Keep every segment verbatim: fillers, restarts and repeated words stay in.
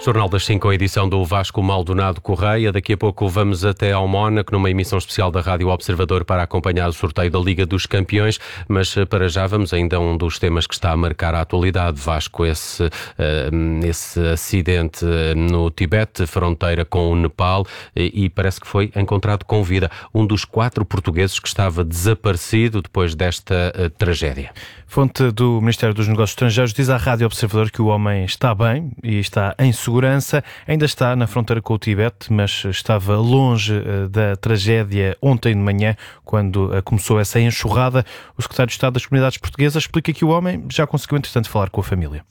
Jornal das cinco, a edição do Vasco Maldonado Correia. Daqui a pouco vamos até ao Mónaco, numa emissão especial da Rádio Observador para acompanhar o sorteio da Liga dos Campeões. Mas para já vamos ainda a um dos temas que está a marcar a atualidade. Vasco, esse, esse acidente no Tibete, fronteira com o Nepal, e parece que foi encontrado com vida um dos quatro portugueses que estava desaparecido depois desta tragédia. Fonte do Ministério dos Negócios Estrangeiros diz à Rádio Observador que o homem está bem e está em segurança. Ainda está na fronteira com o Tibete, mas estava longe da tragédia ontem de manhã, quando começou essa enxurrada. O secretário de Estado das Comunidades Portuguesas explica que o homem já conseguiu, entretanto, falar com a família.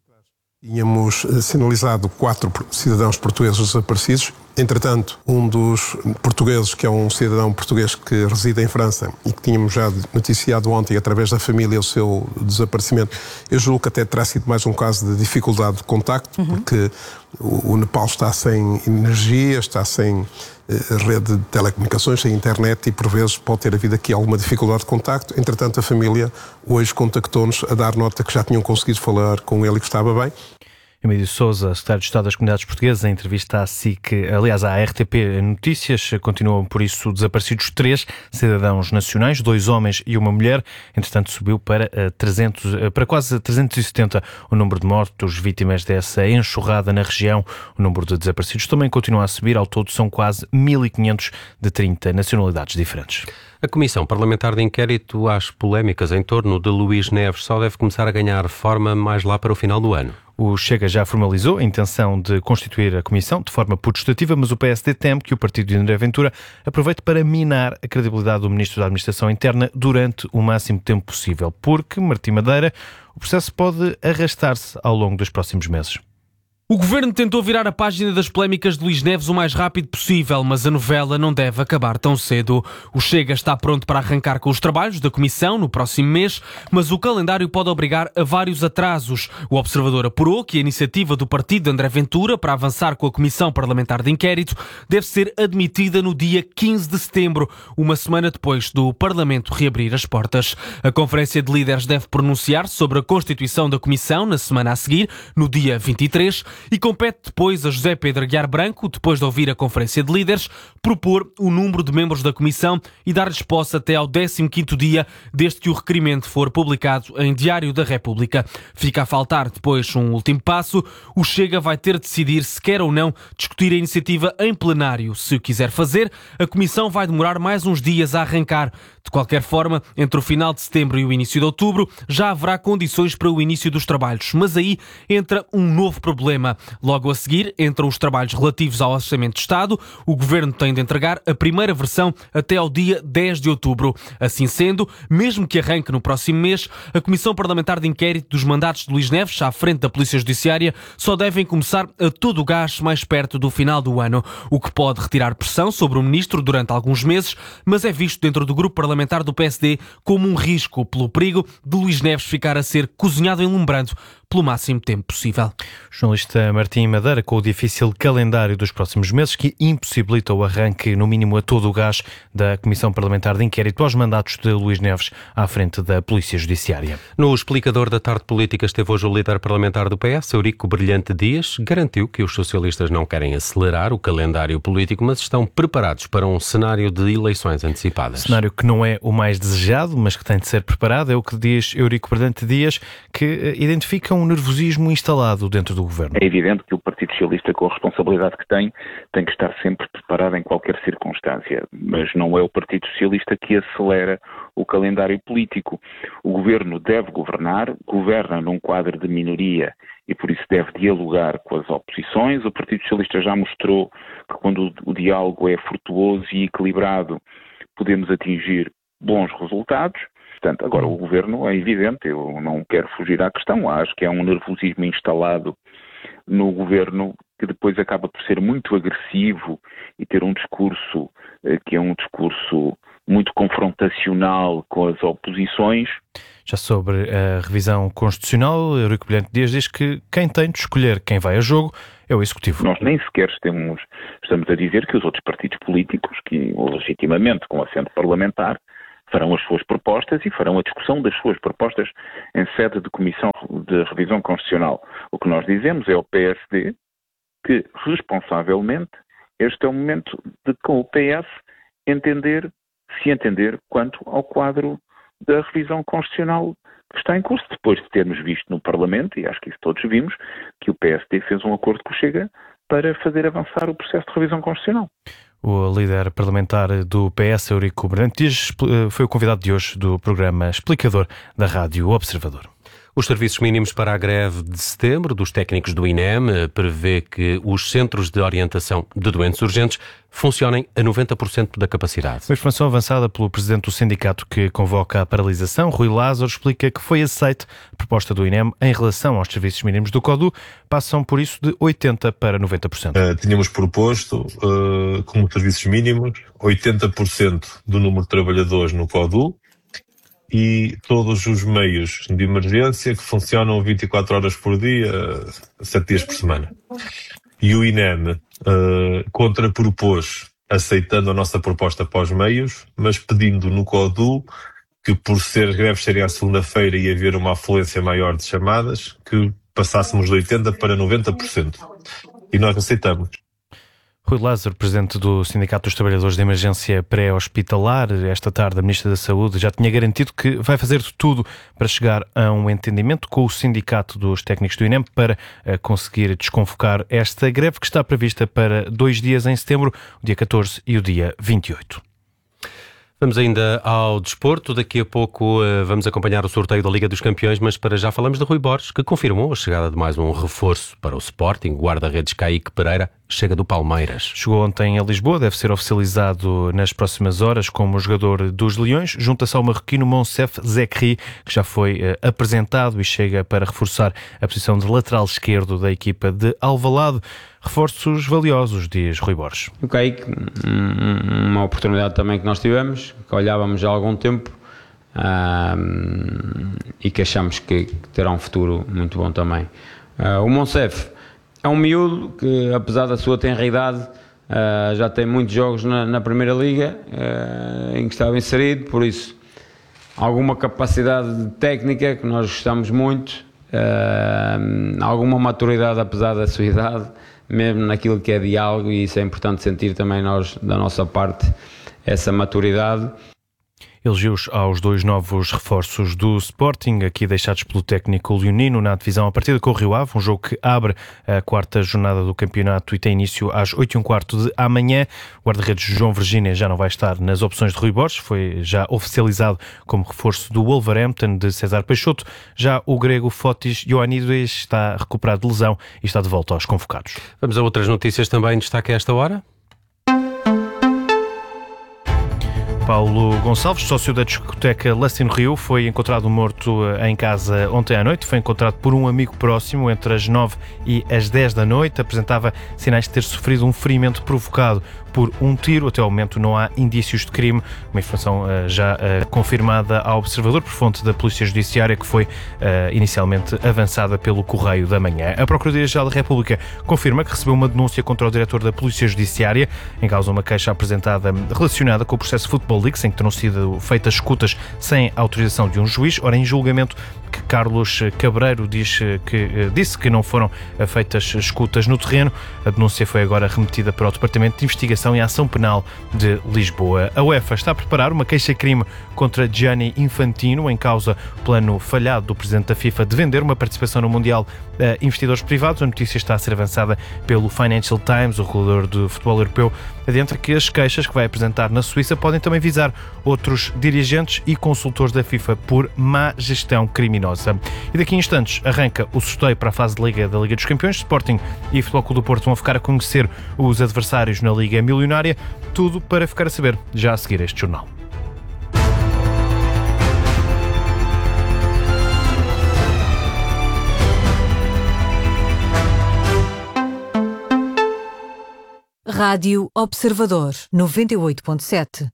Tínhamos sinalizado quatro cidadãos portugueses desaparecidos. Entretanto, um dos portugueses, que é um cidadão português que reside em França e que tínhamos já noticiado ontem através da família o seu desaparecimento, eu julgo que até terá sido mais um caso de dificuldade de contacto, uhum. porque o, o Nepal está sem energia, está sem eh, rede de telecomunicações, sem internet, e por vezes pode ter havido aqui alguma dificuldade de contacto. Entretanto, a família hoje contactou-nos a dar nota que já tinham conseguido falar com ele e que estava bem. Emílio Sousa, secretário de Estado das Comunidades Portuguesas, em entrevista à S I C, aliás, à R T P Notícias, continuam por isso desaparecidos três cidadãos nacionais, dois homens e uma mulher. Entretanto, subiu para, trezentos, para quase trezentos e setenta o número de mortos vítimas dessa enxurrada na região. O número de desaparecidos também continua a subir. Ao todo, são quase mil e quinhentos de trinta nacionalidades diferentes. A Comissão Parlamentar de Inquérito às polémicas em torno de Luís Neves só deve começar a ganhar forma mais lá para o final do ano. O Chega já formalizou a intenção de constituir a comissão de forma putestativa, mas o P S D teme que o partido de André Ventura aproveite para minar a credibilidade do Ministro da Administração Interna durante o máximo tempo possível, porque, Martim Madeira, o processo pode arrastar-se ao longo dos próximos meses. O Governo tentou virar a página das polémicas de Luís Neves o mais rápido possível, mas a novela não deve acabar tão cedo. O Chega está pronto para arrancar com os trabalhos da Comissão no próximo mês, mas o calendário pode obrigar a vários atrasos. O Observador apurou que a iniciativa do partido de André Ventura para avançar com a Comissão Parlamentar de Inquérito deve ser admitida no dia quinze de setembro, uma semana depois do Parlamento reabrir as portas. A Conferência de Líderes deve pronunciar-se sobre a constituição da Comissão na semana a seguir, no dia vinte e três, e compete depois a José Pedro Aguiar Branco, depois de ouvir a Conferência de Líderes, propor o número de membros da Comissão e dar-lhes posse até ao décimo quinto dia, desde que o requerimento for publicado em Diário da República. Fica a faltar depois um último passo. O Chega vai ter de decidir se quer ou não discutir a iniciativa em plenário. Se o quiser fazer, a Comissão vai demorar mais uns dias a arrancar. De qualquer forma, entre o final de setembro e o início de outubro, já haverá condições para o início dos trabalhos. Mas aí entra um novo problema. Logo a seguir, entram os trabalhos relativos ao Orçamento de Estado. O Governo tem de entregar a primeira versão até ao dia dez de outubro. Assim sendo, mesmo que arranque no próximo mês, a Comissão Parlamentar de Inquérito dos mandatos de Luís Neves, à frente da Polícia Judiciária, só devem começar a todo o gás mais perto do final do ano, o que pode retirar pressão sobre o Ministro durante alguns meses, mas é visto dentro do grupo parlamentar do P S D como um risco pelo perigo de Luís Neves ficar a ser cozinhado em lumbrando pelo máximo tempo possível. O jornalista Martim Madeira, com o difícil calendário dos próximos meses, que impossibilita o arranque, no mínimo a todo o gás, da Comissão Parlamentar de Inquérito aos mandatos de Luís Neves à frente da Polícia Judiciária. No explicador da tarde política esteve hoje o líder parlamentar do P S, Eurico Brilhante Dias, garantiu que os socialistas não querem acelerar o calendário político, mas estão preparados para um cenário de eleições antecipadas. Cenário que não é o mais desejado, mas que tem de ser preparado, é o que diz Eurico Brilhante Dias, que identifica um nervosismo instalado dentro do Governo. É evidente que o Partido Socialista, com a responsabilidade que tem, tem que estar sempre preparado em qualquer circunstância, mas não é o Partido Socialista que acelera o calendário político. O Governo deve governar, governa num quadro de minoria e por isso deve dialogar com as oposições. O Partido Socialista já mostrou que quando o diálogo é frutuoso e equilibrado, podemos atingir bons resultados. Portanto, agora o Governo é evidente, eu não quero fugir à questão, acho que é um nervosismo instalado no Governo que depois acaba por ser muito agressivo e ter um discurso eh, que é um discurso muito confrontacional com as oposições. Já sobre a revisão constitucional, Eurico Brilhante Dias diz que quem tem de escolher quem vai a jogo é o Executivo. Nós nem sequer estamos, estamos a dizer que os outros partidos políticos, que legitimamente com assento parlamentar, farão as suas propostas e farão a discussão das suas propostas em sede de Comissão de Revisão Constitucional. O que nós dizemos é ao P S D que, responsavelmente, este é o momento de, com o P S, entender, se entender, quanto ao quadro da revisão constitucional que está em curso, depois de termos visto no Parlamento, e acho que isso todos vimos, que o P S D fez um acordo com o Chega para fazer avançar o processo de revisão constitucional. O líder parlamentar do P S, Eurico Brantes, foi o convidado de hoje do programa Explicador da Rádio Observador. Os serviços mínimos para a greve de setembro dos técnicos do I N E M prevê que os centros de orientação de doentes urgentes funcionem a noventa por cento da capacidade. Uma informação avançada pelo presidente do sindicato que convoca a paralisação, Rui Lázaro, explica que foi aceite a proposta do I N E M em relação aos serviços mínimos do CODU, passam por isso de oitenta por cento para noventa por cento. Uh, tínhamos proposto, uh, como serviços mínimos, oitenta por cento do número de trabalhadores no CODU, e todos os meios de emergência que funcionam vinte e quatro horas por dia, sete dias por semana. E o I N E M uh, contrapropôs, aceitando a nossa proposta para os meios, mas pedindo no CODU que, por ser as greves serem à segunda-feira e haver uma afluência maior de chamadas, que passássemos de oitenta por cento para noventa por cento. E nós aceitamos. Rui Lázaro, presidente do Sindicato dos Trabalhadores de Emergência Pré-Hospitalar, esta tarde a Ministra da Saúde já tinha garantido que vai fazer de tudo para chegar a um entendimento com o Sindicato dos Técnicos do I N E M para conseguir desconvocar esta greve que está prevista para dois dias em setembro, o dia catorze e o dia vinte e oito. Vamos ainda ao desporto. Daqui a pouco uh, vamos acompanhar o sorteio da Liga dos Campeões, mas para já falamos de Rui Borges, que confirmou a chegada de mais um reforço para o Sporting. O guarda-redes Kaique Pereira chega do Palmeiras. Chegou ontem a Lisboa, deve ser oficializado nas próximas horas como jogador dos Leões. Junta-se ao marroquino Monsef Zekri, que já foi uh, apresentado e chega para reforçar a posição de lateral esquerdo da equipa de Alvalade. Reforços valiosos, diz Rui Borges. O Kaique, uma oportunidade também que nós tivemos, que olhávamos já há algum tempo um, e que achamos que, que terá um futuro muito bom também. Uh, o Monsef é um miúdo que, apesar da sua tenra idade, uh, já tem muitos jogos na, na Primeira Liga uh, em que estava inserido, por isso alguma capacidade técnica que nós gostamos muito, uh, alguma maturidade apesar da sua idade, mesmo naquilo que é diálogo, e isso é importante sentir também nós, da nossa parte, essa maturidade. Elogios aos dois novos reforços do Sporting, aqui deixados pelo técnico leonino na divisão a partida com o Rio Ave, um jogo que abre a quarta jornada do campeonato e tem início às oito e um quarto de amanhã. O guarda-redes João Virgínia já não vai estar nas opções de Rui Borges, foi já oficializado como reforço do Wolverhampton de César Peixoto. Já o grego Fotis Ioannidis está recuperado de lesão e está de volta aos convocados. Vamos a outras notícias também em destaque a esta hora. Paulo Gonçalves, sócio da discoteca Lust in Rio, foi encontrado morto em casa ontem à noite. Foi encontrado por um amigo próximo entre as nove e as dez da noite. Apresentava sinais de ter sofrido um ferimento provocado por um tiro. Até ao momento não há indícios de crime. Uma informação uh, já uh, confirmada ao Observador por fonte da Polícia Judiciária, que foi uh, inicialmente avançada pelo Correio da Manhã. A Procuradoria-Geral da República confirma que recebeu uma denúncia contra o diretor da Polícia Judiciária, em causa uma queixa apresentada relacionada com o processo Football Leaks, em que terão sido feitas escutas sem autorização de um juiz. Ora, em julgamento, que Carlos Cabreiro diz que, disse que não foram feitas escutas no terreno. A denúncia foi agora remetida para o Departamento de Investigação e Ação Penal de Lisboa. A UEFA está a preparar uma queixa-crime contra Gianni Infantino, em causa o plano falhado do presidente da FIFA de vender uma participação no Mundial a investidores privados. A notícia está a ser avançada pelo Financial Times. O regulador do futebol europeu adianta que as queixas que vai apresentar na Suíça podem também visar outros dirigentes e consultores da FIFA por má gestão criminosa. E daqui a instantes arranca o sorteio para a fase de Liga da Liga dos Campeões. Sporting e Futebol Clube do Porto vão ficar a conhecer os adversários na Liga Milionária. Tudo para ficar a saber já a seguir este jornal. Rádio Observador, noventa e oito ponto sete.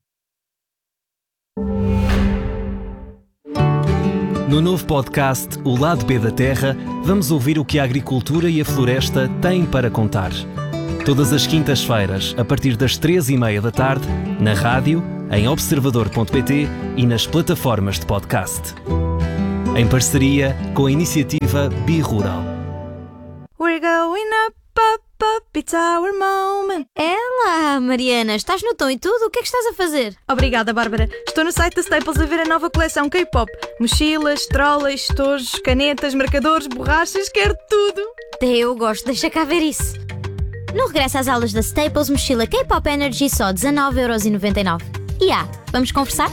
No novo podcast O Lado B da Terra, vamos ouvir o que a agricultura e a floresta têm para contar. Todas as quintas-feiras, a partir das três e meia da tarde, na rádio, em observador ponto pt e nas plataformas de podcast. Em parceria com a iniciativa Bi Rural. We're going up, up, up. It's our moment. É lá, Mariana, estás no tom e tudo? O que é que estás a fazer? Obrigada, Bárbara. Estou no site da Staples a ver a nova coleção K-pop. Mochilas, trolley, estojos, canetas, marcadores, borrachas, quero tudo. Até eu gosto, deixa cá ver isso. No regresso às aulas da Staples, mochila K-pop Energy só dezanove euros e noventa e nove. E ah, vamos conversar?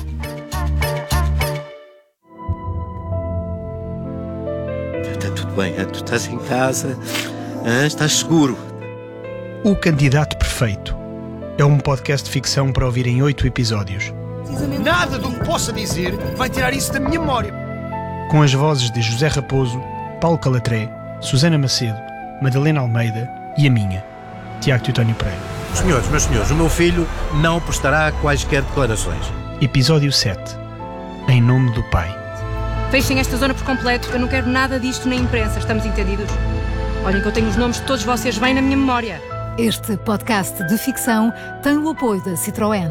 Está tudo bem, tu estás em casa, estás seguro. O Candidato Perfeito é um podcast de ficção para ouvir em oito episódios. Nada do que possa dizer vai tirar isso da minha memória. Com as vozes de José Raposo, Paulo Calatré, Susana Macedo, Madalena Almeida e a minha, Tiago Teutónio Pereira. Senhores, meus senhores, o meu filho não prestará quaisquer declarações. Episódio sete. Em nome do Pai. Fechem esta zona por completo. Eu não quero nada disto na imprensa. Estamos entendidos? Olhem que eu tenho os nomes de todos vocês bem na minha memória. Este podcast de ficção tem o apoio da Citroën.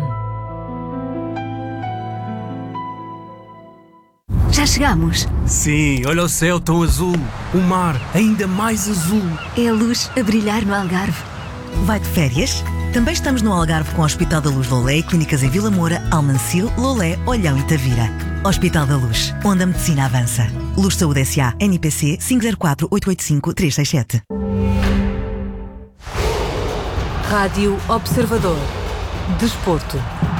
Já chegamos? Sim, olha o céu tão azul. O mar ainda mais azul. É a luz a brilhar no Algarve. Vai de férias? Também estamos no Algarve com o Hospital da Luz Lolé e clínicas em Vila Moura, Almancil, Lolé, Olhão e Tavira. Hospital da Luz, onde a medicina avança. Luz Saúde S A, N P C cinco zero quatro, oito oito cinco, três seis sete. Rádio Observador. Desporto.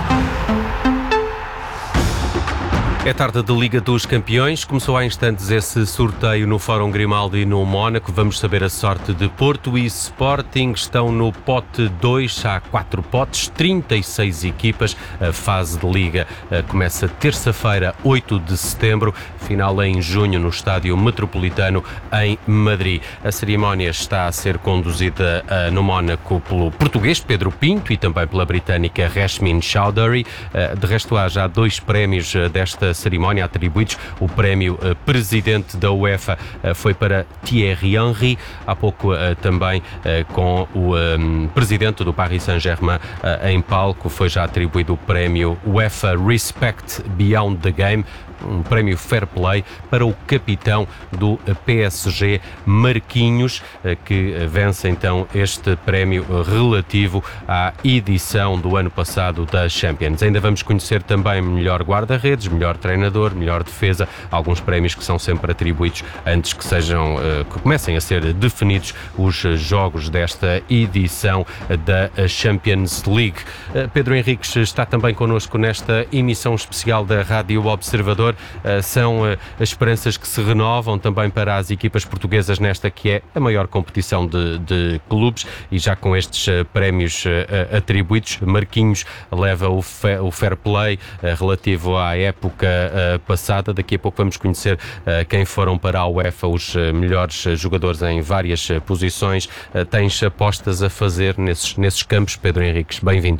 É tarde de Liga dos Campeões. Começou há instantes esse sorteio no Fórum Grimaldi e no Mónaco. Vamos saber a sorte de Porto e Sporting. Estão no pote dois. Há quatro potes, trinta e seis equipas. A fase de Liga começa terça-feira, oito de setembro. Final em junho no Estádio Metropolitano em Madrid. A cerimónia está a ser conduzida uh, no Mónaco pelo português Pedro Pinto e também pela britânica Yasmin Chowdhury. Uh, de resto, há já dois prémios uh, desta cerimónia atribuídos. O prémio uh, Presidente da UEFA uh, foi para Thierry Henry. Há pouco uh, também uh, com o um, Presidente do Paris Saint-Germain uh, em palco foi já atribuído o prémio UEFA Respect Beyond the Game, um prémio Fair Play para o capitão do P S G, Marquinhos, que vence então este prémio relativo à edição do ano passado da Champions. Ainda vamos conhecer também melhor guarda-redes, melhor treinador, melhor defesa, alguns prémios que são sempre atribuídos antes que sejam, que comecem a ser definidos os jogos desta edição da Champions League. Pedro Henriques está também connosco nesta emissão especial da Rádio Observador. Uh, são uh, as esperanças que se renovam também para as equipas portuguesas nesta que é a maior competição de, de clubes, e já com estes uh, prémios uh, atribuídos, Marquinhos leva o, fe, o fair play uh, relativo à época uh, passada. Daqui a pouco vamos conhecer uh, quem foram para a UEFA os uh, melhores uh, jogadores em várias uh, posições. Uh, tens apostas a fazer nesses, nesses campos, Pedro Henriques? Bem-vindo.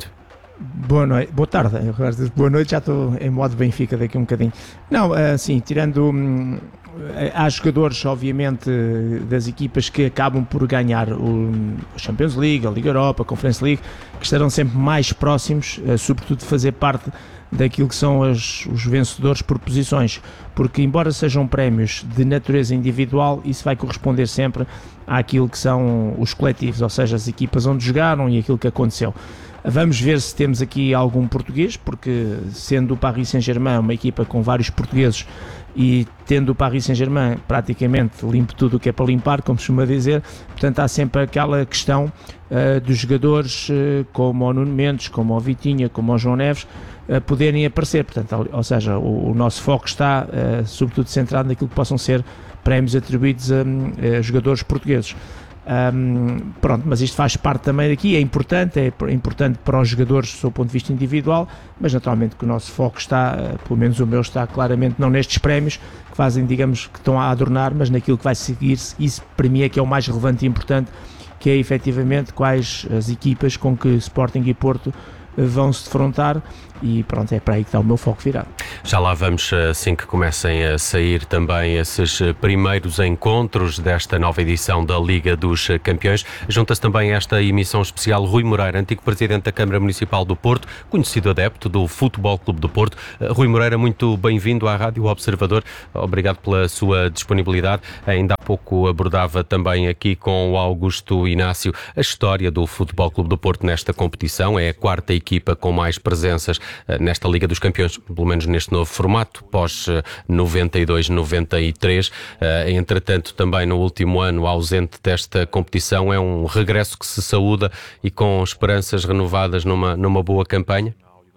Boa noite, boa tarde, boa noite, já estou em modo Benfica daqui um bocadinho. Não, assim, tirando, hum, há jogadores, obviamente, das equipas que acabam por ganhar o Champions League, a Liga Europa, a Conference League, que estarão sempre mais próximos, sobretudo de fazer parte daquilo que são as, os vencedores por posições, porque embora sejam prémios de natureza individual, isso vai corresponder sempre àquilo que são os coletivos, ou seja, as equipas onde jogaram e aquilo que aconteceu. Vamos ver se temos aqui algum português, porque sendo o Paris Saint-Germain uma equipa com vários portugueses e tendo o Paris Saint-Germain praticamente limpo tudo o que é para limpar, como se costuma dizer, portanto há sempre aquela questão uh, dos jogadores uh, como o Nuno Mendes, como o Vitinha, como o João Neves, uh, poderem aparecer, portanto, ou seja, o, o nosso foco está uh, sobretudo centrado naquilo que possam ser prémios atribuídos a, a jogadores portugueses. Um, pronto, mas isto faz parte também daqui, é importante, é importante para os jogadores do seu ponto de vista individual, mas naturalmente que o nosso foco está, pelo menos o meu está claramente não nestes prémios que fazem, digamos, que estão a adornar, mas naquilo que vai seguir-se. Isso para mim é que é o mais relevante e importante, que é efetivamente quais as equipas com que Sporting e Porto vão se defrontar e pronto, é para aí que está o meu foco virado. Já lá vamos, assim que comecem a sair também esses primeiros encontros desta nova edição da Liga dos Campeões. Junta-se também a esta emissão especial Rui Moreira, antigo Presidente da Câmara Municipal do Porto, conhecido adepto do Futebol Clube do Porto. Rui Moreira, muito bem-vindo à Rádio Observador. Obrigado pela sua disponibilidade. Ainda há pouco abordava também aqui com o Augusto Inácio a história do Futebol Clube do Porto nesta competição. É a quarta equipa com mais presenças nesta Liga dos Campeões, pelo menos neste novo formato, pós noventa e dois noventa e três. Entretanto, também no último ano ausente desta competição, é um regresso que se saúda e com esperanças renovadas numa, numa boa campanha?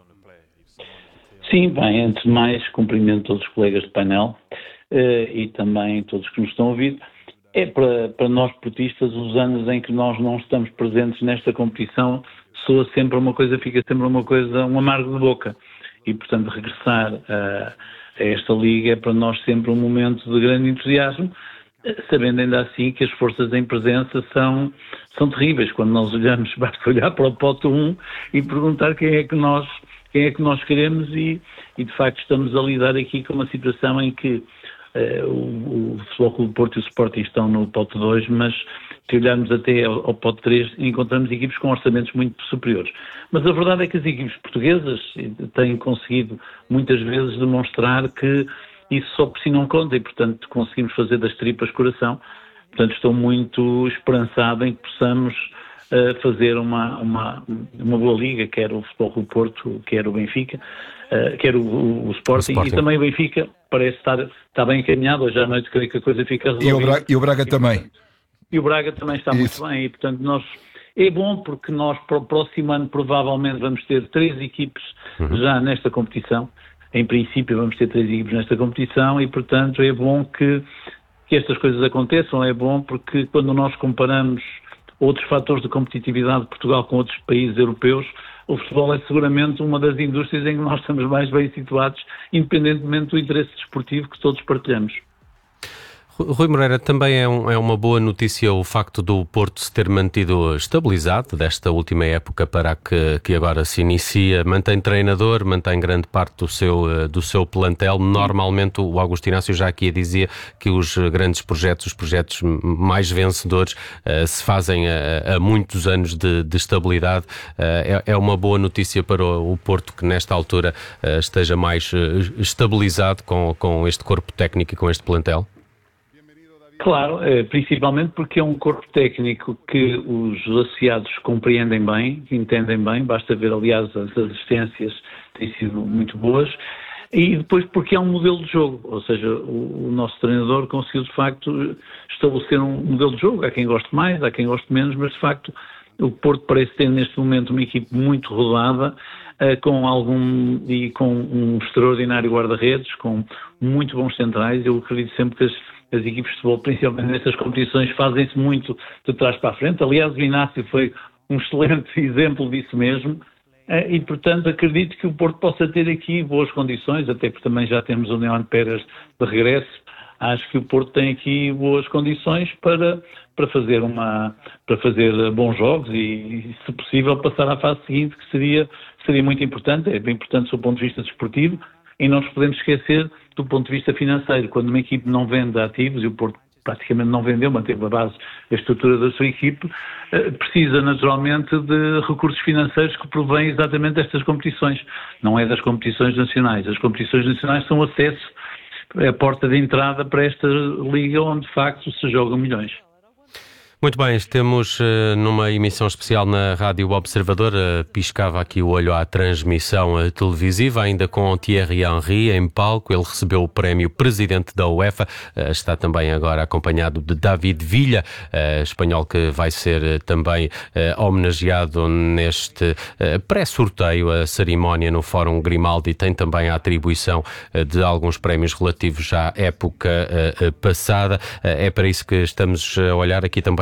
Sim, bem, antes de mais, cumprimento todos os colegas de painel e também todos que nos estão a ouvir. É para, para nós portistas, os anos em que nós não estamos presentes nesta competição, soa sempre uma coisa, fica sempre uma coisa, um amargo de boca. E, portanto, regressar a, a esta liga é para nós sempre um momento de grande entusiasmo, sabendo ainda assim que as forças em presença são, são terríveis. Quando nós olhamos, basta olhar para o pote um e perguntar quem é que nós, quem é que nós queremos e, e, de facto, estamos a lidar aqui com uma situação em que Uh, o, o Futebol Clube do Porto e o Sporting estão no pote dois, mas se olharmos até ao, ao pote três, encontramos equipes com orçamentos muito superiores. Mas a verdade é que as equipes portuguesas têm conseguido muitas vezes demonstrar que isso só por si não conta e, portanto, conseguimos fazer das tripas coração. Portanto, estou muito esperançado em que possamos uh, fazer uma, uma, uma boa liga, quer o Futebol Clube do Porto, quer o Benfica, uh, quer o, o, o, Sporting, o Sporting, e também o Benfica. Parece estar, está bem encaminhado, hoje à noite creio que a coisa fica resolvida. E o Braga, e o Braga e, também. E o Braga também está Isso. muito bem e, portanto, nós, é bom porque nós para o próximo ano provavelmente vamos ter três equipes uhum. já nesta competição. Em princípio vamos ter três equipes nesta competição e, portanto, é bom que, que estas coisas aconteçam. É bom porque quando nós comparamos outros fatores de competitividade de Portugal com outros países europeus, o futebol é seguramente uma das indústrias em que nós estamos mais bem situados, independentemente do interesse desportivo que todos partilhamos. Rui Moreira, também é, um, é uma boa notícia o facto do Porto se ter mantido estabilizado desta última época para a que, que agora se inicia. Mantém treinador, mantém grande parte do seu, do seu plantel. Normalmente o Augusto Inácio já aqui dizia que os grandes projetos, os projetos mais vencedores, uh, se fazem a, a muitos anos de, de estabilidade. Uh, é, é uma boa notícia para o, o Porto que nesta altura uh, esteja mais uh, estabilizado com, com este corpo técnico e com este plantel? Claro, principalmente porque é um corpo técnico que os associados compreendem bem, entendem bem, basta ver, aliás, as assistências têm sido muito boas, e depois porque é um modelo de jogo, ou seja, o, o nosso treinador conseguiu, de facto, estabelecer um modelo de jogo, há quem goste mais, há quem goste menos, mas, de facto, o Porto parece ter, neste momento, uma equipe muito rodada, com algum, e com um extraordinário guarda-redes, com muito bons centrais. Eu acredito sempre que as As equipes de futebol, principalmente nestas competições, fazem-se muito de trás para a frente. Aliás, o Inácio foi um excelente exemplo disso mesmo. E, portanto, acredito que o Porto possa ter aqui boas condições, até porque também já temos o Neon Pérez de regresso. Acho que o Porto tem aqui boas condições para, para, fazer, uma, para fazer bons jogos e, se possível, passar à fase seguinte, que seria, seria muito importante. É bem importante do ponto de vista desportivo. E não nos podemos esquecer do ponto de vista financeiro. Quando uma equipe não vende ativos, e o Porto praticamente não vendeu, manteve a base, a estrutura da sua equipe, precisa naturalmente de recursos financeiros que provêm exatamente destas competições. Não é das competições nacionais. As competições nacionais são acesso, a porta de entrada para esta liga onde de facto se jogam milhões. Muito bem, estamos uh, numa emissão especial na Rádio Observador. Uh, piscava aqui o olho à transmissão uh, televisiva, ainda com Thierry Henry em palco. Ele recebeu o prémio Presidente da UEFA. Uh, está também agora acompanhado de David Villa, uh, espanhol, que vai ser uh, também uh, homenageado neste uh, pré-sorteio. A cerimónia no Fórum Grimaldi tem também a atribuição uh, de alguns prémios relativos à época uh, uh, passada. Uh, é para isso que estamos a olhar aqui também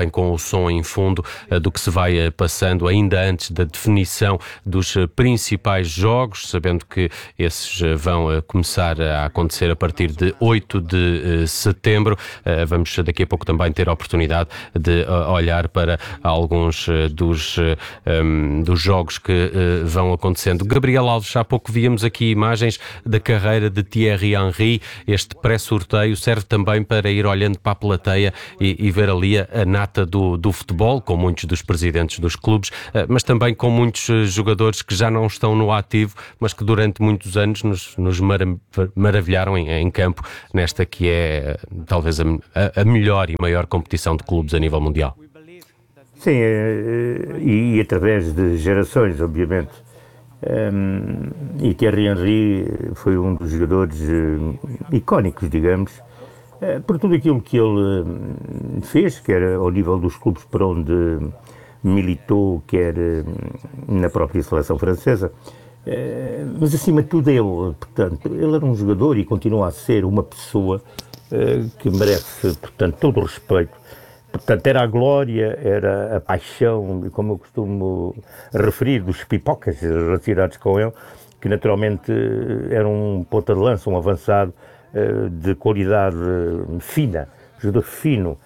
também com o som em fundo do que se vai passando ainda antes da definição dos principais jogos, sabendo que esses vão começar a acontecer a partir de oito de setembro. Vamos daqui a pouco também ter a oportunidade de olhar para alguns dos, um, dos jogos que vão acontecendo. Gabriel Alves, há pouco víamos aqui imagens da carreira de Thierry Henry. Este pré-sorteio serve também para ir olhando para a plateia e, e ver ali a, a nata do, do futebol, com muitos dos presidentes dos clubes, mas também com muitos jogadores que já não estão no ativo, mas que durante muitos anos nos, nos maravilharam em, em campo, nesta que é talvez a, a melhor e maior competição de clubes a nível mundial. Sim, e, e através de gerações, obviamente. Um, e Thierry Henry foi um dos jogadores uh, icónicos, digamos, uh, por tudo aquilo que ele uh, fez, quer ao nível dos clubes para onde militou, quer uh, na própria seleção francesa, uh, mas acima de tudo ele, portanto, ele era um jogador e continua a ser uma pessoa uh, que merece, portanto, todo o respeito. Portanto, era a glória, era a paixão, como eu costumo referir, dos pipocas relacionados com ele, que naturalmente era um ponta de lança, um avançado de qualidade fina, jogador fino,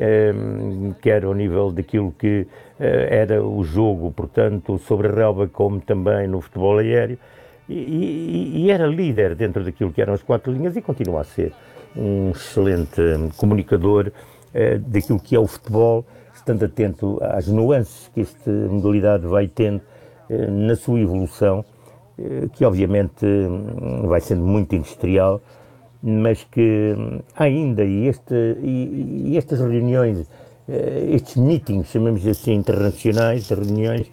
quer ao nível daquilo que era o jogo, portanto, sobre a relva, como também no futebol aéreo, e, e, e era líder dentro daquilo que eram as quatro linhas e continua a ser um excelente comunicador daquilo que é o futebol, estando atento às nuances que esta modalidade vai tendo na sua evolução, que obviamente vai sendo muito industrial, mas que ainda, e, este, e, e estas reuniões, estes meetings, chamamos assim, internacionais, reuniões,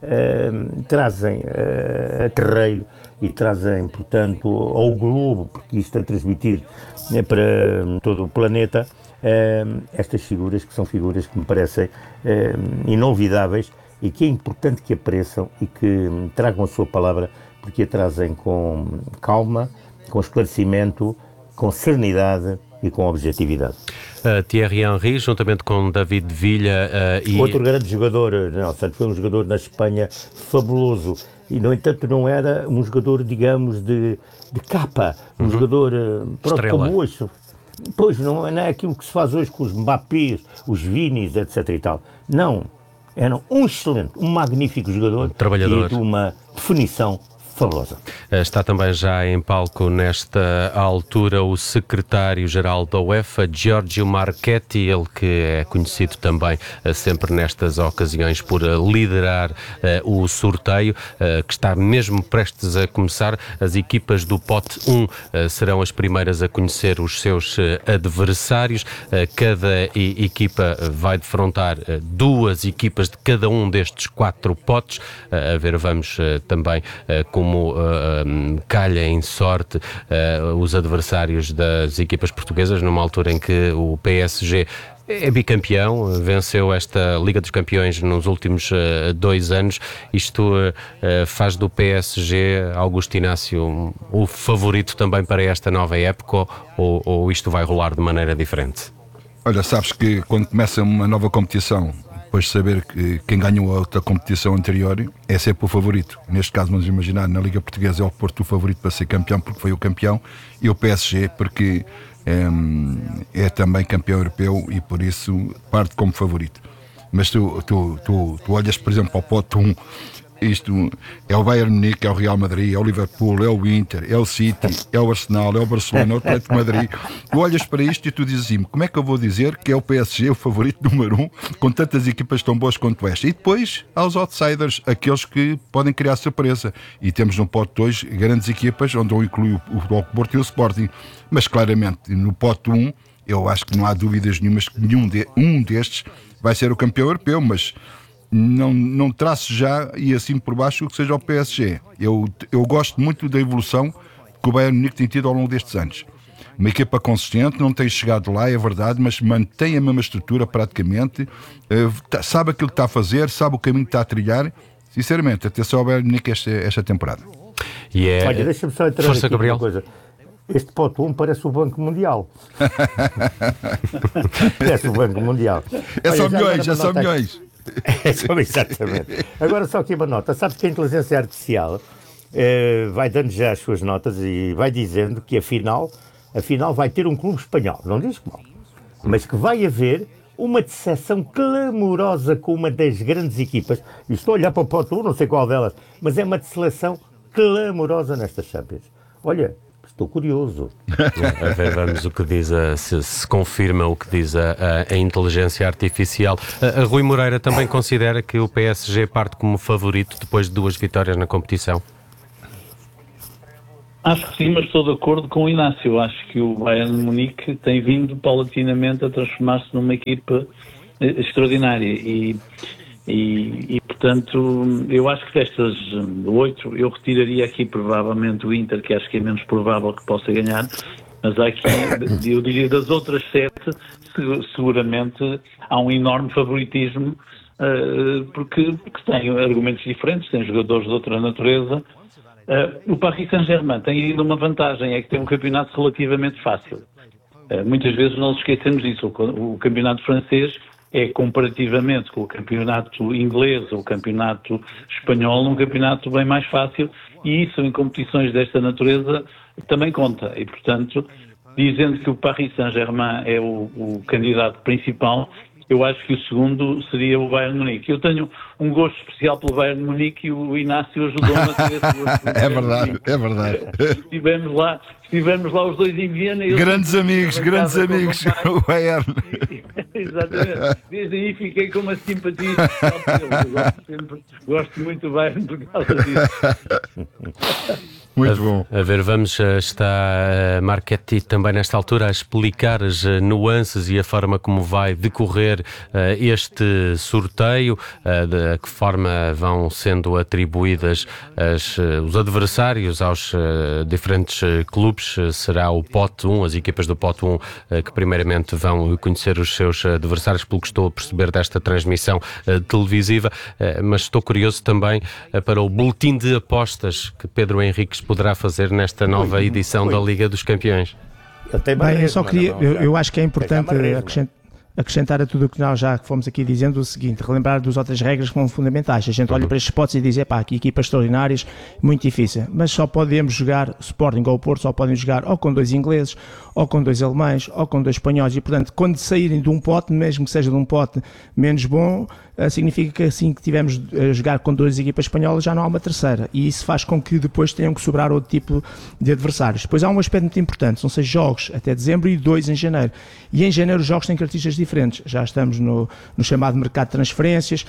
trazem a terreiro e trazem, portanto, ao globo, porque isto é transmitido para todo o planeta, Uh, estas figuras, que são figuras que me parecem uh, inolvidáveis e que é importante que apareçam e que um, tragam a sua palavra, porque a trazem com calma, com esclarecimento, com serenidade e com objetividade. Uh, Thierry Henry, juntamente com David Villa uh, e... Outro grande jogador, não, foi um jogador na Espanha fabuloso e, no entanto, não era um jogador, digamos, de, de capa, um uhum. jogador uh, pronto, como hoje. Pois, não é aquilo que se faz hoje com os Mbappés, os Vinis, etc e tal. Não, era um excelente, um magnífico jogador, um trabalhador. E de uma definição fabulosa. Está também já em palco nesta altura o secretário-geral da UEFA, Giorgio Marchetti, ele que é conhecido também sempre nestas ocasiões por liderar uh, o sorteio, uh, que está mesmo prestes a começar. As equipas do pote um uh, serão as primeiras a conhecer os seus uh, adversários. Uh, cada e- equipa vai defrontar uh, duas equipas de cada um destes quatro potes. Uh, a ver, vamos uh, também uh, com como uh, um, calha em sorte uh, os adversários das equipas portuguesas, numa altura em que o P S G é bicampeão, venceu esta Liga dos Campeões nos últimos uh, dois anos. Isto uh, uh, faz do P S G, Augusto Inácio, um, o favorito também para esta nova época, ou, ou isto vai rolar de maneira diferente? Olha, sabes que quando começa uma nova competição, depois de saber que quem ganhou a outra competição anterior é sempre o favorito. Neste caso, vamos imaginar, na Liga Portuguesa é o Porto o favorito para ser campeão, porque foi o campeão, e o P S G, porque é, é também campeão europeu e por isso parte como favorito. Mas tu, tu, tu, tu olhas, por exemplo, ao pote um, isto é o Bayern Munique, é o Real Madrid, é o Liverpool, é o Inter, é o City, é o Arsenal, é o Barcelona, é o Atlético de Madrid. Tu olhas para isto e tu dizes assim, como é que eu vou dizer que é o P S G o favorito número um, com tantas equipas tão boas quanto esta? E depois há os outsiders, aqueles que podem criar surpresa. E temos no pote dois grandes equipas, onde eu incluo o Futebol Clube do Porto e o Sporting. Mas claramente, no pote um, eu acho que não há dúvidas nenhumas que nenhum de, um destes vai ser o campeão europeu, mas não, não traço já e assim por baixo que seja o P S G. Eu, eu gosto muito da evolução que o Bayern Munique tem tido ao longo destes anos. Uma equipa consistente, não tem chegado lá, é verdade, mas mantém a mesma estrutura praticamente, sabe aquilo que está a fazer, sabe o caminho que está a trilhar. Sinceramente, atenção ao Bayern Munique esta, esta temporada. E é... Olha, deixa-me só entrar Força, aqui Gabriel. uma coisa. Este pote um parece o Banco Mundial. Parece o Banco Mundial. É só Olha, milhões, é só nota... milhões. É só, exatamente. Agora só aqui uma nota. Sabes que a inteligência artificial eh, vai dando já as suas notas e vai dizendo que afinal, afinal vai ter um clube espanhol. Não diz que mal. Mas que vai haver uma decepção clamorosa com uma das grandes equipas. E estou a olhar para o pote um, não sei qual delas, mas é uma decepção clamorosa nestas Champions. Olha, estou curioso. A ver, vamos o que diz, a, se, se confirma o que diz a, a, a inteligência artificial. A, a Rui Moreira também considera que o P S G parte como favorito depois de duas vitórias na competição? Acho que sim, mas estou de acordo com o Inácio. Acho que o Bayern de Munique tem vindo paulatinamente a transformar-se numa equipa extraordinária e, e, e, portanto, eu acho que destas oito, eu retiraria aqui provavelmente o Inter, que acho que é menos provável que possa ganhar, mas há aqui, eu diria, das outras sete, seguramente há um enorme favoritismo, porque, porque tem argumentos diferentes, tem jogadores de outra natureza. Uh, o Paris Saint-Germain tem ainda uma vantagem, é que tem um campeonato relativamente fácil. Uh, muitas vezes nós esquecemos disso. O, o campeonato francês é, comparativamente com o campeonato inglês ou o campeonato espanhol, um campeonato bem mais fácil, e isso em competições desta natureza também conta. E, portanto, dizendo que o Paris Saint-Germain é o, o candidato principal, eu acho que o segundo seria o Bayern de Munique. Eu tenho um gosto especial pelo Bayern de Munique e o Inácio ajudou-me a ter esse gosto. É verdade, é verdade. Estivemos lá, estivemos lá os dois em Viena. Grandes amigos, grandes amigos, o Bayern. Exatamente. Desde aí fiquei com uma simpatia especial pelo. Gosto, sempre, gosto muito do Bayern por causa disso. Muito bom. A ver, vamos, está Marchetti também nesta altura a explicar as nuances e a forma como vai decorrer uh, este sorteio, uh, de que forma vão sendo atribuídas as, uh, os adversários aos uh, diferentes uh, clubes. Uh, será o pote um, as equipas do pote um, uh, que primeiramente vão conhecer os seus adversários, pelo que estou a perceber desta transmissão uh, televisiva, uh, mas estou curioso também uh, para o boletim de apostas que Pedro Henriques poderá fazer nesta nova ui, edição ui. da Liga dos Campeões. Eu, tenho Bem, eu só queria, não, eu, eu acho que é importante acrescentar, acrescentar a tudo o que nós já fomos aqui dizendo o seguinte, relembrar das outras regras que são fundamentais. A gente olha para estes spots e diz, pá, aqui equipas extraordinárias, muito difícil, mas só podemos jogar Sporting ou Porto, só podem jogar ou com dois ingleses, ou com dois alemães, ou com dois espanhóis, e portanto, quando saírem de um pote, mesmo que seja de um pote menos bom, significa que assim que tivermos a jogar com duas equipas espanholas já não há uma terceira, e isso faz com que depois tenham que sobrar outro tipo de adversários. Depois há um aspecto muito importante, são seis jogos até dezembro e dois em janeiro, e em janeiro os jogos têm características diferentes, já estamos no, no chamado mercado de transferências,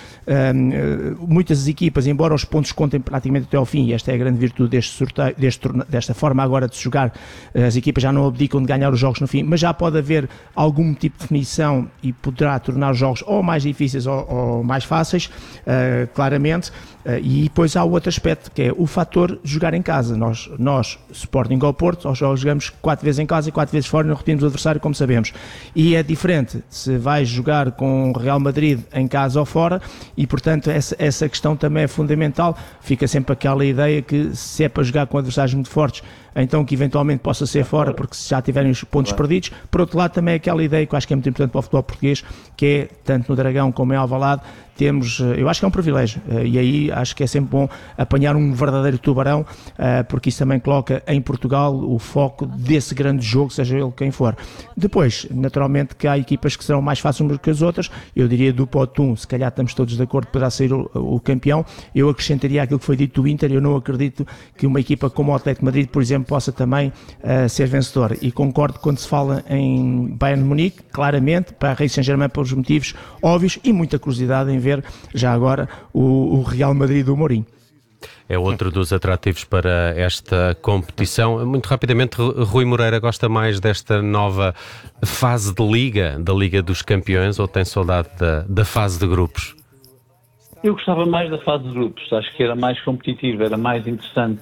um, muitas equipas, embora os pontos contem praticamente até ao fim, e esta é a grande virtude deste sorteio, deste, desta forma agora de se jogar, as equipas já não abdicam de ganhar os jogos no fim, mas já pode haver algum tipo de definição e poderá tornar os jogos ou mais difíceis ou, ou mais fáceis, uh, claramente, uh, e depois há o outro aspecto, que é o fator de jogar em casa. Nós, nós Sporting ou Porto, nós jogamos quatro vezes em casa e quatro vezes fora e não repetimos o adversário, como sabemos. E é diferente se vais jogar com o Real Madrid em casa ou fora, e portanto essa, essa questão também é fundamental. Fica sempre aquela ideia que se é para jogar com adversários muito fortes, então que eventualmente possa ser fora, porque se já tiverem os pontos claro. perdidos. Por outro lado, também é aquela ideia que eu acho que é muito importante para o futebol português, que é, tanto no Dragão como em Alvalade, temos, eu acho que é um privilégio, e aí acho que é sempre bom apanhar um verdadeiro tubarão, porque isso também coloca em Portugal o foco desse grande jogo, seja ele quem for. Depois, naturalmente, que há equipas que serão mais fáceis que as outras, eu diria do pote um, se calhar estamos todos de acordo, poderá sair o, o campeão. Eu acrescentaria aquilo que foi dito do Inter, eu não acredito que uma equipa como o Atlético de Madrid, por exemplo, possa também uh, ser vencedora, e concordo quando se fala em Bayern de Munique, claramente, para a Paris Saint-Germain pelos motivos óbvios, e muita curiosidade em ver já agora o, o Real Madrid do Mourinho. É outro dos atrativos para esta competição. Muito rapidamente, Rui Moreira gosta mais desta nova fase de Liga, da Liga dos Campeões, ou tem saudade da, da fase de grupos? Eu gostava mais da fase de grupos, acho que era mais competitiva, era mais interessante,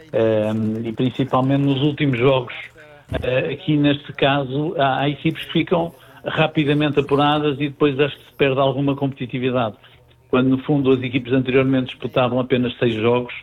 um, e principalmente nos últimos jogos. Uh, aqui neste caso há, há equipes que ficam rapidamente apuradas e depois acho que se perde alguma competitividade. Quando no fundo as equipes anteriormente disputavam apenas seis jogos,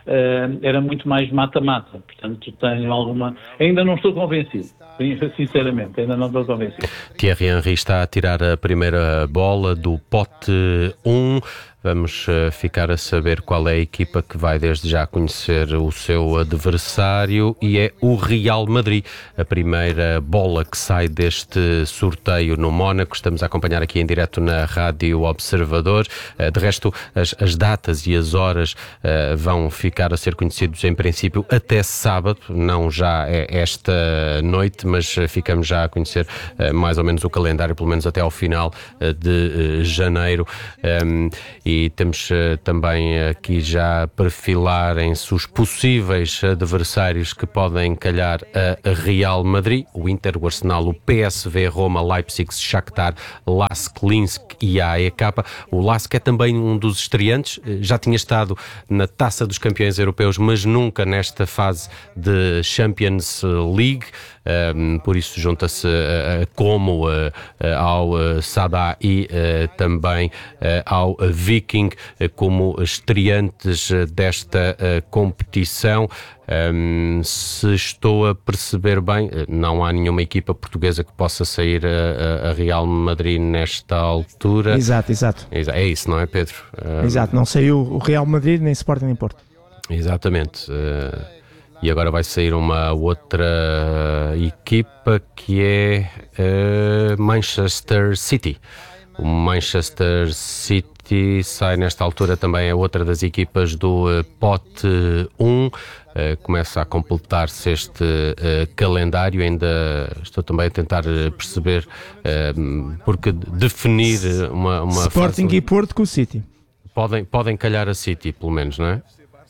uh, era muito mais mata-mata. Portanto, tenho alguma... Ainda não estou convencido. Sinceramente, ainda não estou convencido. Thierry Henry está a tirar a primeira bola do pote um. Vamos ficar a saber qual é a equipa que vai desde já conhecer o seu adversário, e é o Real Madrid, a primeira bola que sai deste sorteio no Mónaco. Estamos a acompanhar aqui em direto na Rádio Observador. De resto, as, as datas e as horas uh, vão ficar a ser conhecidos em princípio até sábado, não já esta noite, mas ficamos já a conhecer uh, mais ou menos o calendário, pelo menos até ao final uh, de uh, janeiro. Um, E temos uh, também aqui já a perfilarem-se os possíveis adversários que podem calhar a Real Madrid: o Inter, o Arsenal, o P S V, Roma, Leipzig, Shakhtar, Lask, Linsk e a A E K. O Lask é também um dos estreantes, já tinha estado na Taça dos Campeões Europeus, mas nunca nesta fase de Champions League. Um, por isso junta-se uh, uh, como uh, uh, ao uh, Sada e uh, também uh, ao Viking uh, como estreantes uh, desta uh, competição. Um, se estou a perceber bem, não há nenhuma equipa portuguesa que possa sair a, a Real Madrid nesta altura. Exato, exato. É isso, não é, Pedro? Um, exato, não saiu o Real Madrid, nem Sporting nem Porto. Exatamente. Uh, E agora vai sair uma outra equipa que é uh, Manchester City. O Manchester City sai nesta altura, também é outra das equipas do uh, pote um. Uh, começa a completar-se este uh, calendário. Ainda estou também a tentar perceber, uh, porque definir uma, uma Sporting fase... e Porto com o City. Podem, podem calhar a City, pelo menos, não é?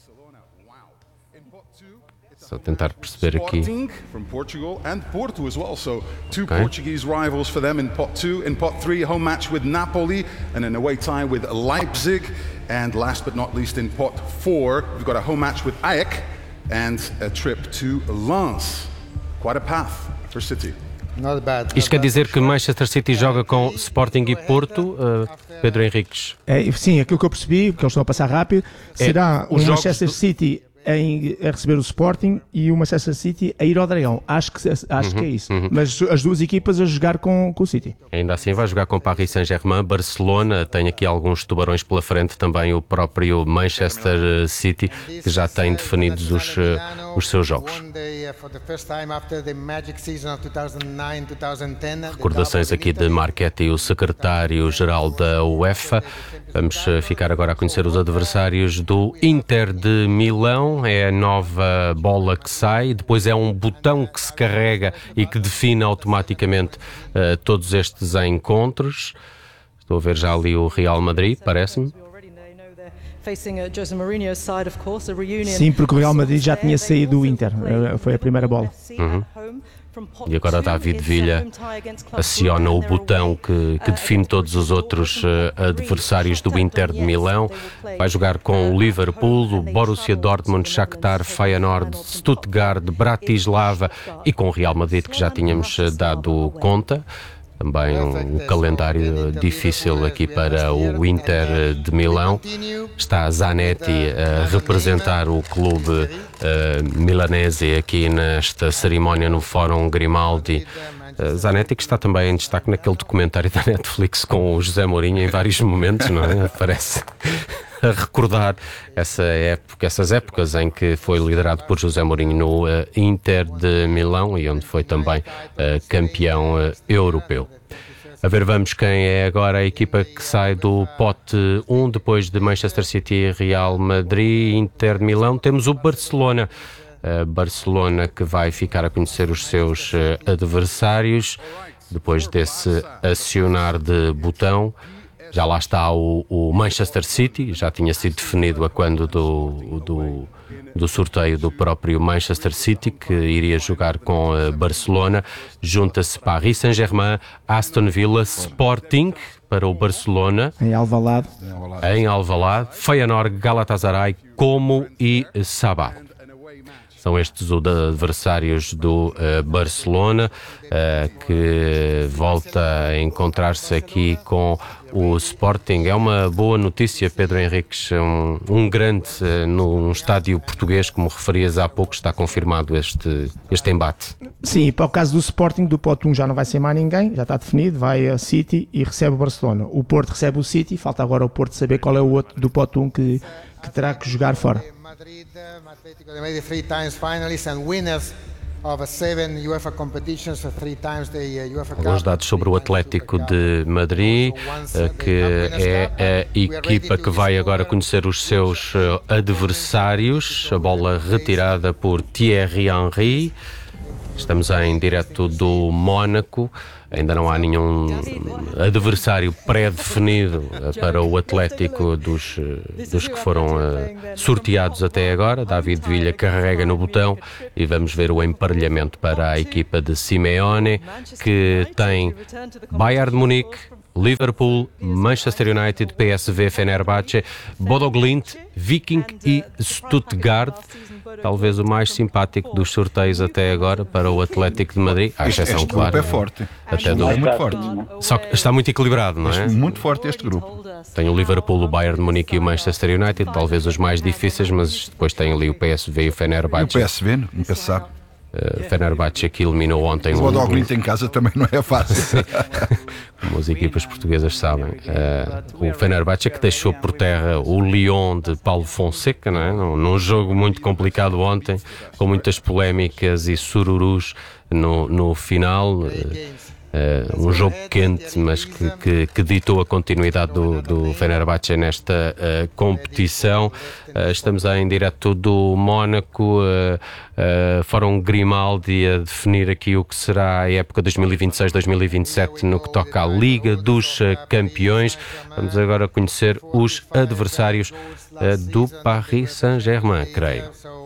Só tentar perceber aqui. Sporting from Portugal and Porto as well. So two Okay. Portuguese rivals for them in pot two. In pot three, a home match with Napoli and an away tie with Leipzig. And last but not least, in pot four, we've got a home match with Ajax and a trip to Lens. Quite a path for City. Isto quer dizer que Manchester City joga com Sporting e Porto, uh, Pedro Henriques? É, sim, aquilo que eu percebi, porque eles estão a passar rápido, será É, o os jogos Manchester do- City em, a receber o Sporting e o Manchester City a ir ao Dragão. Acho que, acho Uhum, que é isso. uhum. Mas as duas equipas a jogar com, com o City. Ainda assim vai jogar com Paris Saint-Germain, Barcelona, tem aqui alguns tubarões pela frente, também o próprio Manchester City, que já tem definidos os, uh, os seus jogos. Recordações aqui de Marchetti, o secretário-geral da UEFA. Vamos uh, ficar agora a conhecer os adversários do Inter de Milão. É a nova bola que sai, depois é um botão que se carrega e que define automaticamente uh, todos estes encontros. Estou a ver já ali o Real Madrid, parece-me. Sim, porque o Real Madrid já tinha saído do Inter. Eh, Foi a primeira bola. Uhum. E agora David Villa aciona o botão que, que define todos os outros uh, adversários do Inter de Milão. Vai jogar com o Liverpool, o Borussia Dortmund, Shakhtar, Feyenoord, Stuttgart, Bratislava e com o Real Madrid, que já tínhamos uh, dado conta. Também um, um calendário difícil aqui para o Inter de Milão. Está Zanetti a representar o clube uh, milanese aqui nesta cerimónia no Fórum Grimaldi. Uh, Zanetti, que está também em destaque naquele documentário da Netflix com o José Mourinho em vários momentos, não é? Parece a recordar essa época, essas épocas em que foi liderado por José Mourinho no uh, Inter de Milão e onde foi também uh, campeão uh, europeu. A ver, vamos quem é agora a equipa que sai do pote um, depois de Manchester City e Real Madrid, Inter de Milão. Temos o Barcelona. Uh, Barcelona que vai ficar a conhecer os seus uh, adversários depois desse acionar de botão. Já lá está o, o Manchester City, já tinha sido definido a quando do, do, do sorteio do próprio Manchester City, que iria jogar com uh, Barcelona. Junta-se Paris Saint-Germain, Aston Villa, Sporting para o Barcelona. Em Alvalade. Em Alvalade. Feyenoord, Galatasaray, Como e Sabah. São estes os adversários do uh, Barcelona, uh, que volta a encontrar-se aqui com o Sporting. É uma boa notícia, Pedro Henriques, um, um grande uh, num estádio português, como referias há pouco, está confirmado este, este embate. Sim, para o caso do Sporting, do pote um já não vai ser mais ninguém, já está definido, vai a City e recebe o Barcelona. O Porto recebe o City, falta agora o Porto saber qual é o outro do pote um que, que terá que jogar fora. Atlético de Madrid, three times finalists and winners of seven UEFA competitions, three times the UEFA Cup. Alguns dados sobre o Atlético de Madrid, que é a equipa que vai agora conhecer os seus adversários. A bola retirada por Thierry Henry. Estamos em direto do Mónaco. Ainda não há nenhum adversário pré-definido para o Atlético dos, dos que foram uh, sorteados até agora. David Villa carrega no botão e vamos ver o emparelhamento para a equipa de Simeone, que tem Bayern de Munique, Liverpool, Manchester United, P S V, Fenerbahçe, Bodo Glimt, Viking e Stuttgart. Talvez o mais simpático dos sorteios até agora para o Atlético de Madrid. À exceção, este claro. grupo é forte. Até do... é muito forte. Só que está muito equilibrado, não é? Este, muito forte este grupo. Tem o Liverpool, o Bayern de Munique e o Manchester United, talvez os mais difíceis, mas depois tem ali o P S V e o Fenerbahçe. E o P S V, nunca se sabe. Uh, Fenerbahçe que eliminou ontem o Bodo Glimt em casa também não é fácil. Como as equipas portuguesas sabem. Uh, o Fenerbahçe que deixou por terra o Lyon de Paulo Fonseca, não é? num, num jogo muito complicado ontem, com muitas polémicas e sururus no, no final. Uh, Uh, um jogo quente, mas que, que, que ditou a continuidade do, do Fenerbahçe nesta uh, competição. Uh, estamos em direto do Mónaco, uh, uh, Fórum Grimaldi a definir aqui o que será a época dois mil e vinte e seis dois mil e vinte e sete no que toca à Liga dos uh, Campeões. Vamos agora conhecer os adversários uh, do Paris Saint-Germain, creio.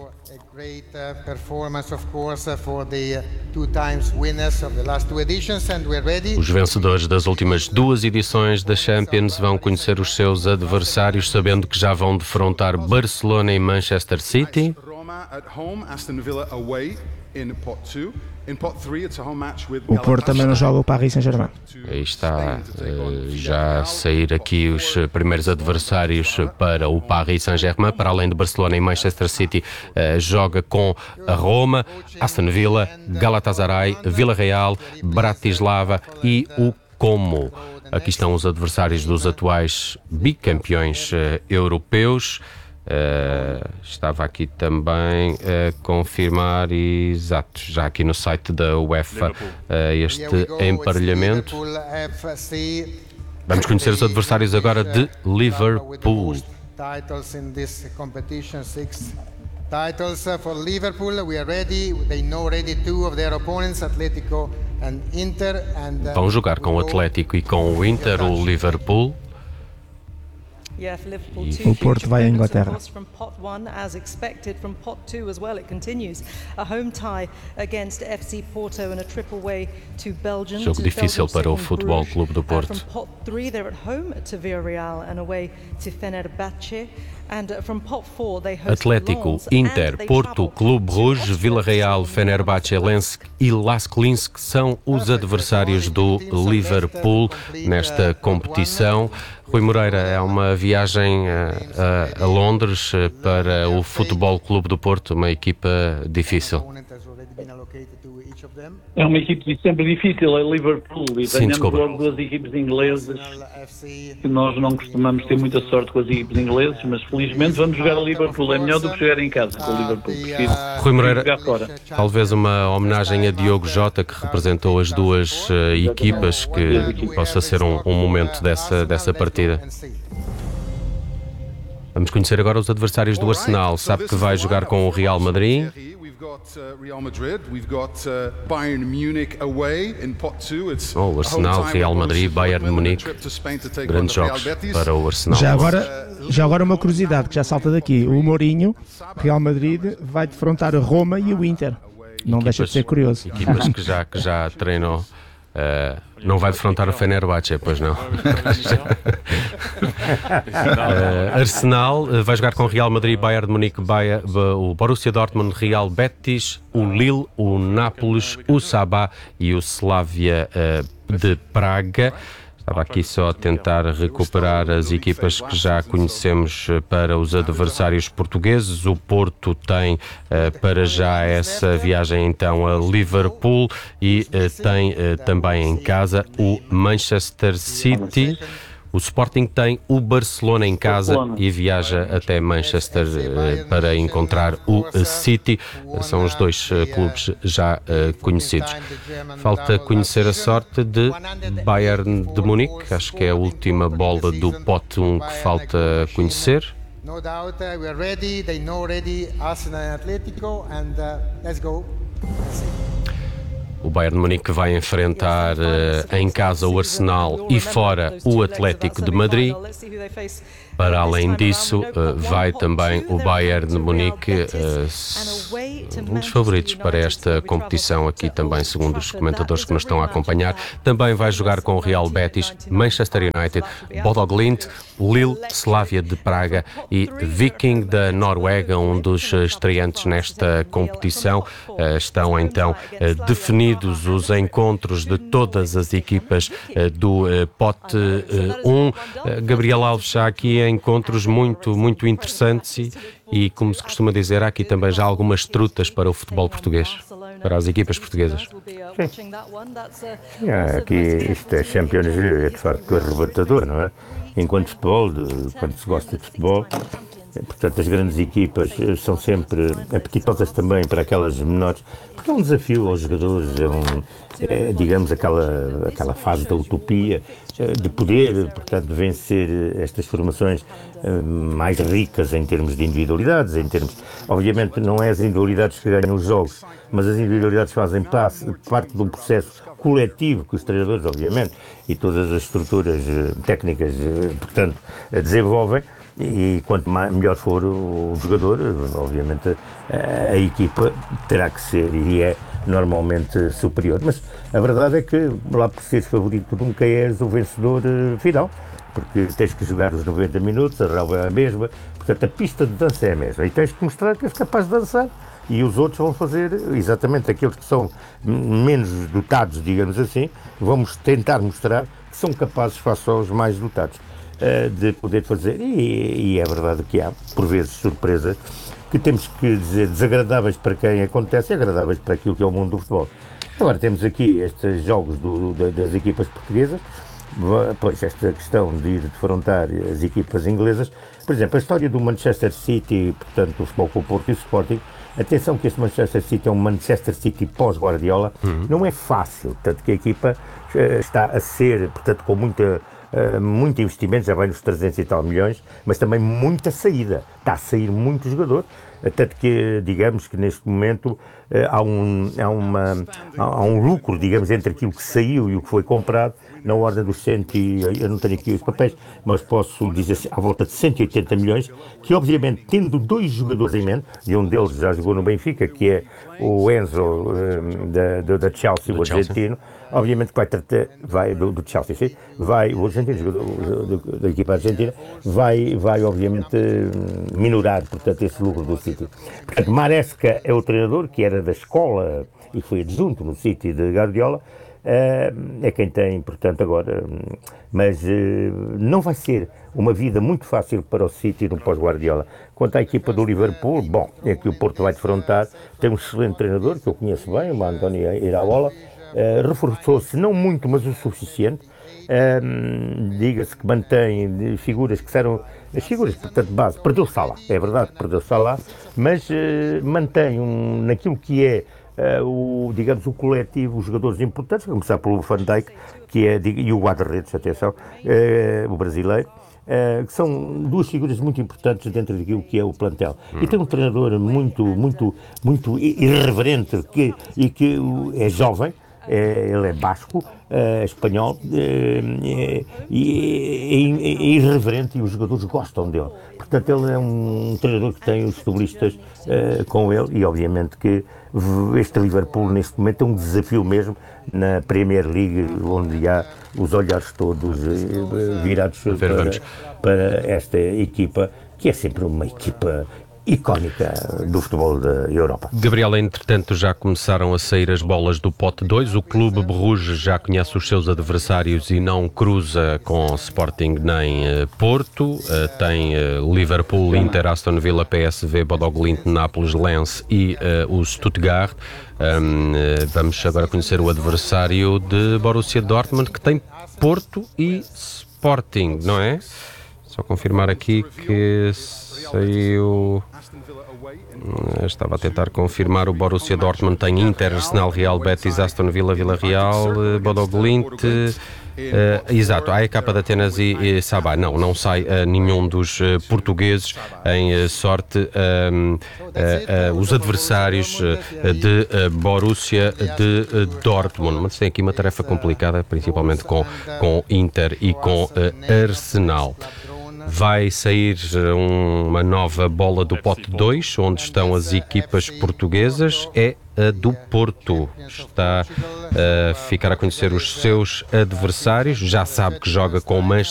Great uh, performance, of course, uh, for the uh, two times winners of the last two editions, and we're ready. Os vencedores das últimas duas edições da Champions vão conhecer os seus adversários, sabendo que já vão defrontar Barcelona e Manchester City. Roma at home, Aston Villa away in pot two. In pot three, it's a home match with O Porto também não joga o Paris Saint-Germain. Aí está uh, já a sair aqui os primeiros adversários para o Paris Saint-Germain. Para além de Barcelona e Manchester City, uh, joga com a Roma, Aston Villa, Galatasaray, Vila Real, Bratislava e o Como. Aqui estão os adversários dos atuais bicampeões uh, europeus. Uh, estava aqui também a confirmar, exato, já aqui no site da UEFA, uh, este emparelhamento. Vamos conhecer os adversários agora de Liverpool. Titles for Liverpool, we are ready. They know already two of their opponents, Atletico and Inter. And vão jogar com o Atlético e com o Inter, o Liverpool. O Porto vai à Inglaterra. Jogo difícil para o Futebol Clube do Porto. Atlético, Inter, Porto, Clube Rouge, Vila Real, Fenerbahçe, Lens e Lask Linsk são os adversários do Liverpool nesta competição. Rui Moreira, é uma viagem a, a, a Londres para o Futebol Clube do Porto, uma equipa difícil. É uma equipe sempre difícil, é Liverpool, e Sim, temos logo duas equipes inglesas, que nós não costumamos ter muita sorte com as equipes inglesas, mas felizmente vamos jogar a Liverpool, é melhor do que jogar em casa com o Liverpool, prefiro, Rui Moreira, jogar fora. Talvez uma homenagem a Diogo Jota, que representou as duas uh, equipas, que possa ser um, um momento dessa, dessa partida. Vamos conhecer agora os adversários do Arsenal. Sabe que vai jogar com o Real Madrid. Oh, o Arsenal, Real Madrid, Bayern de Munique. Grandes jogos para o Arsenal. Já agora, já agora uma curiosidade que já salta daqui. O Mourinho, Real Madrid, vai defrontar a Roma e o Inter. Não equipas, deixa de ser curioso. Equipas que já, que já treinam Uh, não vai defrontar o Fenerbahçe, pois não. uh, Arsenal uh, vai jogar com Real Madrid, Bayern de Munique, Baia, o Borussia Dortmund, Real Betis, o Lille, o Nápoles, o Sabah e o Slavia uh, de Praga. Estava aqui só a tentar recuperar as equipas que já conhecemos para os adversários portugueses. O Porto tem uh, para já essa viagem então a Liverpool e uh, tem uh, também em casa o Manchester City. O Sporting tem o Barcelona em casa e viaja até Manchester uh, para encontrar o City. São os dois uh, clubes já uh, conhecidos. Falta conhecer a sorte de Bayern de Munique. Acho que é a última bola do pote um que falta conhecer. No doubt, uh, we are ready. They know already Arsenal and Atletico, and uh, let's go. O Bayern de Munique vai enfrentar uh, em casa o Arsenal e fora o Atlético de Madrid. Para além disso, uh, vai também o Bayern de Munique, uh, um dos favoritos para esta competição aqui também, segundo os comentadores que nos estão a acompanhar. Também vai jogar com o Real Betis, Manchester United, Bodo Glimt, Lille, Slavia de Praga e Viking da Noruega, um dos estreantes nesta competição. Uh, estão então uh, definidos os encontros de todas as equipas uh, do uh, pote um. Uh, Gabriel Alves, já aqui encontros muito, muito interessantes e, e, como se costuma dizer, há aqui também já algumas trutas para o futebol português, para as equipas portuguesas. Sim. É, aqui isto é Champions League, é de facto arrebatador, não é? Enquanto futebol, de, quando se gosta de futebol, portanto as grandes equipas são sempre apetitosas também para aquelas menores, porque é um desafio aos jogadores, é, um, é digamos aquela, aquela fase da utopia, de poder, portanto, vencer estas formações mais ricas em termos de individualidades, em termos, obviamente não é as individualidades que ganham os jogos, mas as individualidades fazem parte de um processo coletivo que os treinadores, obviamente, e todas as estruturas técnicas, portanto, desenvolvem. E quanto mais, melhor for o jogador, obviamente a, a equipa terá que ser e é normalmente superior. Mas a verdade é que, lá por seres favorito, nunca és o vencedor uh, final, porque tens que jogar os noventa minutos, a relva é a mesma, portanto a pista de dança é a mesma e tens que mostrar que és capaz de dançar. E os outros vão fazer exatamente aqueles que são menos dotados, digamos assim, vamos tentar mostrar que são capazes face aos mais dotados de poder fazer, e, e é verdade que há, por vezes, surpresas que temos que dizer desagradáveis para quem acontece e agradáveis para aquilo que é o mundo do futebol. Agora temos aqui estes jogos do, das equipas portuguesas, pois esta questão de ir defrontar as equipas inglesas, por exemplo, a história do Manchester City, portanto, o Futebol Clube do Porto e o Sporting. Atenção que este Manchester City é um Manchester City pós-Guardiola, uhum. Não é fácil, tanto que a equipa uh, está a ser, portanto, com muita, uh, muito investimento, já vai nos trezentos e tal milhões, mas também muita saída, está a sair muito jogador, uh, tanto que, digamos que neste momento uh, há, um, há, uma, há, há um lucro, digamos, entre aquilo que saiu e o que foi comprado, na ordem dos cento, eu não tenho aqui os papéis, mas posso dizer à volta de cento e oitenta milhões, que obviamente tendo dois jogadores em mente, e um deles já jogou no Benfica, que é o Enzo um, da, da, da Chelsea, o argentino, obviamente que vai tratar, vai, do, do Chelsea, sim, vai, o argentino, jogador da equipa argentina, vai, vai obviamente minorar, portanto, esse lucro do City. Portanto, Maresca é o treinador, que era da escola e foi adjunto no City de Guardiola. Uh, é quem tem, portanto, agora, mas uh, não vai ser uma vida muito fácil para o City no pós-Guardiola. Quanto à equipa do Liverpool, bom, é que o Porto vai defrontar, tem um excelente treinador, que eu conheço bem, o António Iraola, uh, reforçou-se não muito, mas o suficiente, uh, diga-se que mantém figuras que serão, as figuras, portanto, base, perdeu Salah, é verdade que perdeu Salah, mas uh, mantém um, naquilo que é Uh, o, digamos, o coletivo, os jogadores importantes, a começar pelo Van Dijk, que é, e o guarda-redes, atenção, uh, o brasileiro, uh, que são duas figuras muito importantes dentro daquilo que é o plantel. Hum. E tem um treinador muito, muito, muito irreverente que, e que é jovem, ele é basco, é espanhol, é, é, é irreverente e os jogadores gostam dele. Portanto, ele é um treinador que tem os futebolistas uh, com ele e, obviamente, que este Liverpool, neste momento, é um desafio mesmo na Premier League, onde há os olhares todos uh, virados para, para esta equipa, que é sempre uma equipa icónica do futebol da Europa. Gabriel, entretanto, já começaram a sair as bolas do pote dois. O Clube Bruges já conhece os seus adversários e não cruza com Sporting nem uh, Porto. Uh, tem uh, Liverpool, Inter, Aston Villa, P S V, Bodo Glimt, Nápoles, Lens e uh, o Stuttgart. Um, uh, vamos agora conhecer o adversário de Borussia Dortmund, que tem Porto e Sporting, não é? Só confirmar aqui que saiu... Estava a tentar confirmar. O Borussia Dortmund tem Inter, Arsenal, Real Betis, Aston Villa, Vila Real, Bodo Glimt, uh, exato, A E K de Atenas e, e Sabah. Não, não sai uh, nenhum dos uh, portugueses em uh, sorte. Uh, uh, uh, os adversários uh, de uh, Borussia de uh, Dortmund. Mas tem aqui uma tarefa complicada, principalmente com, com Inter e com uh, Arsenal. Vai sair uma nova bola do pote dois, onde estão as equipas portuguesas, é a do Porto. Está a ficar a conhecer os seus adversários, já sabe que joga com Manchester